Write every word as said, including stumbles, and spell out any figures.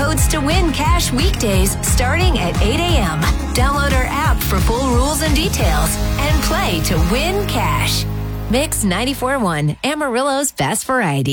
codes to win cash weekdays starting at eight a.m. Download our app for full rules and details and play to win cash. Mix ninety-four point one, Amarillo's best variety.